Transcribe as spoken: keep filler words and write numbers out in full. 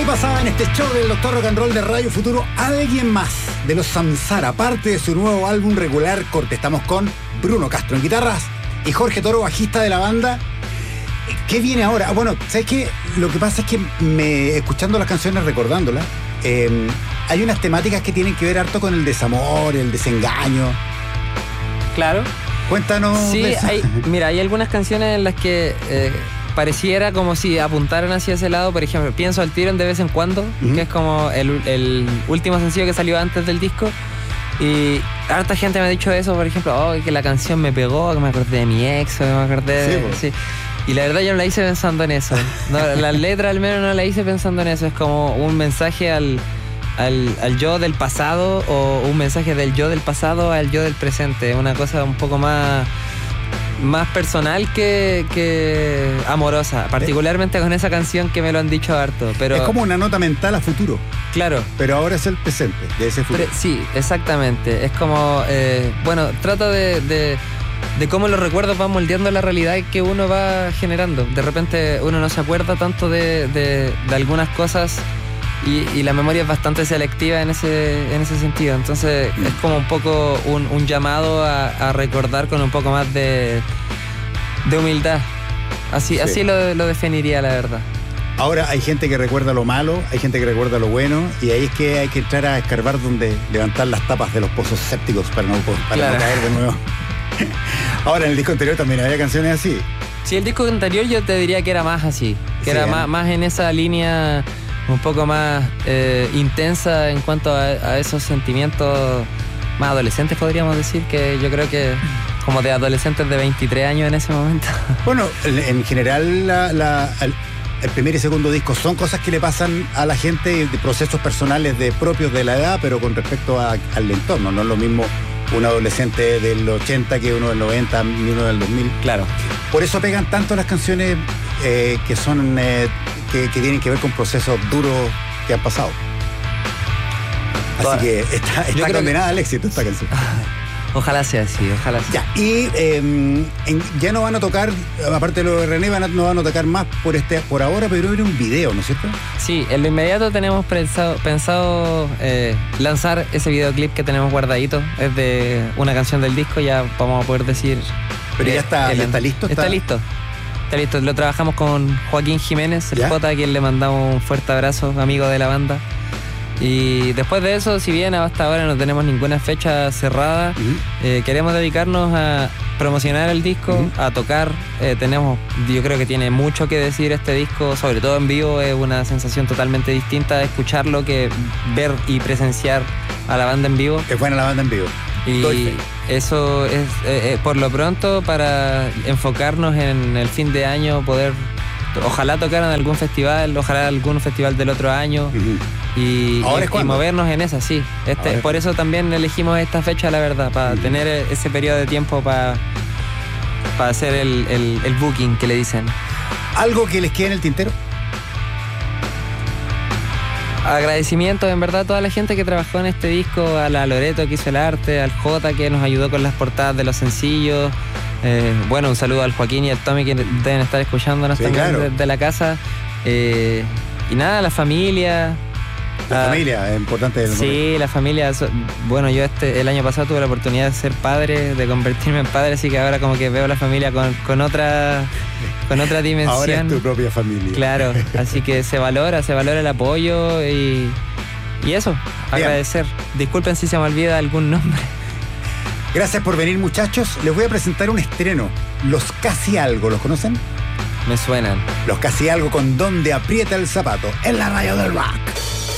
pasaba en este show del Doctor Rock and Roll de Radio Futuro? Alguien más de los Samsara, parte de su nuevo álbum regular Corte. Estamos con Bruno Castro en guitarras y Jorge Toro, bajista de la banda. ¿Qué viene ahora? Bueno, ¿sabes qué? Lo que pasa es que me, escuchando las canciones, recordándolas, eh, hay unas temáticas que tienen que ver harto con el desamor, el desengaño. Claro. Cuéntanos. Sí, de eso. hay, mira, hay algunas canciones en las que eh, pareciera como si apuntaran hacia ese lado. Por ejemplo, pienso al tiro en De Vez en Cuando, uh-huh. que es como el, el último sencillo que salió antes del disco. Y harta gente me ha dicho eso, por ejemplo, oh, que la canción me pegó, que me acordé de mi ex, que me acordé de... Sí, pues. sí. Y la verdad yo no la hice pensando en eso. No, la letra al menos no la hice pensando en eso. Es como un mensaje al, al, al yo del pasado, o un mensaje del yo del pasado al yo del presente. Una cosa un poco más, más personal que, que amorosa. Particularmente con esa canción que me lo han dicho harto. Pero, es como una nota mental a futuro. Claro. Pero ahora es el presente de ese futuro. Pre- sí, exactamente. Es como, eh, bueno, trata de... de de cómo los recuerdos van moldeando la realidad que uno va generando. De repente uno no se acuerda tanto de, de, de algunas cosas y, y la memoria es bastante selectiva en ese, en ese sentido. Entonces es como un poco un, un llamado a, a recordar con un poco más de, de humildad. Así, sí. así lo, lo definiría, la verdad. Ahora hay gente que recuerda lo malo, hay gente que recuerda lo bueno, y ahí es que hay que entrar a escarbar donde levantar las tapas de los pozos sépticos para no, para claro. no caer de nuevo. Ahora en el disco anterior también había canciones así. Sí, el disco anterior yo te diría que era más así, que sí, era ¿eh? más, más en esa línea un poco más eh, intensa en cuanto a, a esos sentimientos más adolescentes, podríamos decir, que yo creo que como de adolescentes de veintitrés años en ese momento. Bueno, en general la, la, el, el primer y segundo disco son cosas que le pasan a la gente, de procesos personales de propios de la edad, pero con respecto a, al entorno. No es lo mismo un adolescente del ochenta que uno del noventa, ni uno del dos mil. Claro. Por eso pegan tanto las canciones eh, que son eh, que, que tienen que ver con procesos duros que han pasado. Así Toda. que está, está condenada que... al éxito esta canción. Ojalá sea así, ojalá sea. Ya, y eh, en, ya no van a tocar, aparte de lo de René, van a, no van a tocar más por este por ahora, pero era un video, ¿no es cierto? Sí, en lo inmediato tenemos pensado, pensado eh, lanzar ese videoclip que tenemos guardadito. Es de una canción del disco, ya vamos a poder decir. Pero eh, ya está, el, ya está listo. Está, está listo. Está listo. Lo trabajamos con Joaquín Jiménez, el ¿Ya? Jota, a quien le mandamos un fuerte abrazo, amigo de la banda. Y después de eso, si bien hasta ahora no tenemos ninguna fecha cerrada, uh-huh. eh, queremos dedicarnos a promocionar el disco, uh-huh. a tocar. Eh, tenemos, yo creo que tiene mucho que decir este disco, sobre todo en vivo. Es una sensación totalmente distinta de escucharlo que ver y presenciar a la banda en vivo. Es buena la banda en vivo. Y eso es, eh, eh, por lo pronto, para enfocarnos en el fin de año, poder, ojalá tocar en algún festival, ojalá algún festival del otro año. Uh-huh. Y, y, y movernos en esa, sí. Este, por eso también elegimos esta fecha, la verdad, para uh-huh. tener ese periodo de tiempo para, para hacer el, el, el booking que le dicen. ¿Algo que les quede en el tintero? Agradecimiento en verdad a toda la gente que trabajó en este disco, a la Loreto que hizo el arte, al Jota que nos ayudó con las portadas de los sencillos. Eh, bueno, un saludo al Joaquín y al Tommy que deben estar escuchándonos sí, también claro. de, de la casa. Eh, y nada, la familia. La ah, familia, es importante. Sí, momento. La familia. Bueno, yo este el año pasado tuve la oportunidad de ser padre, de convertirme en padre, así que ahora como que veo a la familia con, con otra con otra dimensión. Ahora es tu propia familia. Claro, así que se valora, se valora el apoyo y, y eso, bien. Agradecer. Disculpen si se me olvida algún nombre. Gracias por venir, muchachos. Les voy a presentar un estreno. Los Casi Algo, ¿los conocen? Me suenan. Los Casi Algo con Donde Aprieta el Zapato, en la radio del rock.